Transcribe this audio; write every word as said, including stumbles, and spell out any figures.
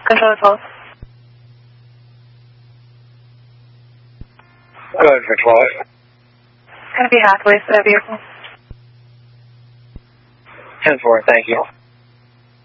Control twelve. Go ahead for twelve. Going to be Hathaway for that vehicle. ten four, thank you.